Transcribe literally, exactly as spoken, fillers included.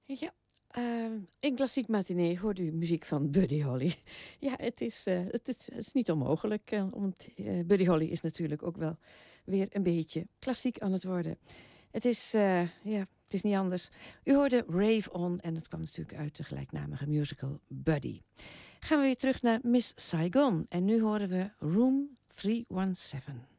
Ja, uh, in Klassiek Matinee hoort u muziek van Buddy Holly. Ja, het is, uh, het is, het is niet onmogelijk, uh, want uh, Buddy Holly is natuurlijk ook wel weer een beetje klassiek aan het worden. Het is, uh, ja, het is niet anders. U hoorde Rave On en het kwam natuurlijk uit de gelijknamige musical Buddy. Gaan we weer terug naar Miss Saigon en nu horen we Room driehonderdzeventien.